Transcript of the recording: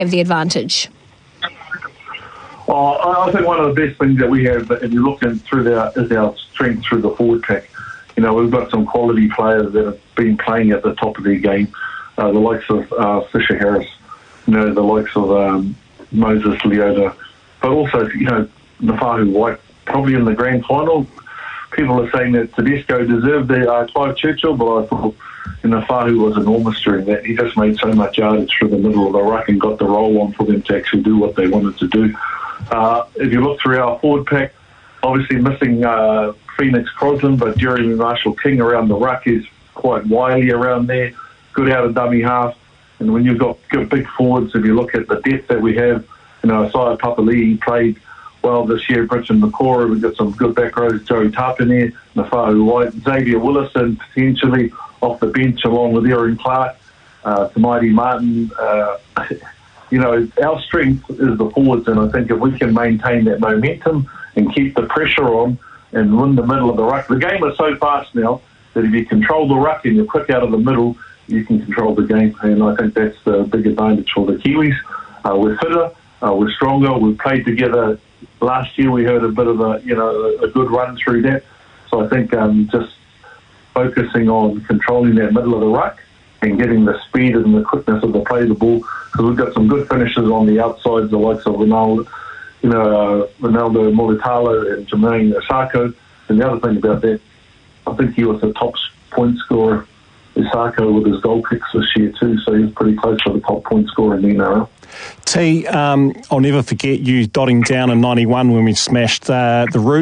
have the advantage? I think one of the best things that we have, if you're looking through is our strength through the forward pack. We've got some quality players that have been playing at the top of their game. The likes of Fisher Harris, the likes of Moses Leota, but also, Nafahu White, probably in the grand final. People are saying that Tedesco deserved the Clive Churchill, but I thought Nafahu was enormous during that. He just made so much yardage through the middle of the ruck and got the roll on for them to actually do what they wanted to do. If you look through our forward pack, obviously missing Phoenix Crosland, but Jeremy Marshall-King around the ruck is quite wily around there, good out of dummy half. And when you've got good big forwards, if you look at the depth that we have, Isaiah Papali'i played well this year, Bridget McCora, we've got some good back rows, Joey Tarpin there, Nafahu White, Xavier Willison potentially off the bench along with Aaron Clark, Tamaiti Martin. Our strength is the forwards, and I think if we can maintain that momentum and keep the pressure on and win the middle of the ruck. The game is so fast now that if you control the ruck and you're quick out of the middle, you can control the game, and I think that's the big advantage for the Kiwis. We're fitter, we're stronger, we've played together. Last year we had a bit of a good run through that, so I think just focusing on controlling that middle of the ruck and getting the speed and the quickness of the play of the ball, because we've got some good finishes on the outsides, the likes of Ronaldo Mulitalo and Jermaine Osako. And the other thing about that, I think he was the top point scorer, Osako, with his goal kicks this year too, so he was pretty close to the top point scorer in the NRL. T, I'll never forget you dotting down in 91 when we smashed the Roos.